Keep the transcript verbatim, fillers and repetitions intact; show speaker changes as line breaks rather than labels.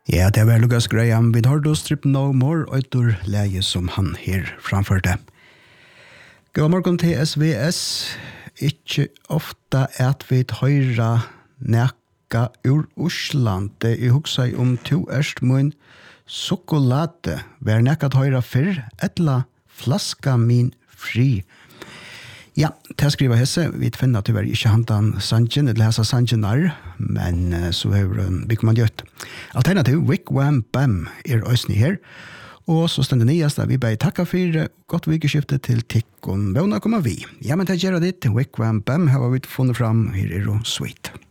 Ja, det var Lucas Graham. Vi har då Strip No More og etter läge som han her framførte. God morgen til S V S. Ikke ofta at vi høyra nekka ur Osland. Jeg husker om to erst mun sjokolade. Vær nekka høyra fyrr, etla flaska min fri. Ja, til å skrive hesse, vi finner tyvärr ikke hantan sanjen, eller hessa sanjen er, men uh, så har vi byggt man gjøtt. Alternativ, Wick Wham Bam er øsni her, og så stender nyast vi bare takka for godt vikeskifte til tikkun. Våna kommer vi. Ja, men til å gjøre ditt, Wick Wham Bam har vi funnet fram, her er jo sweet.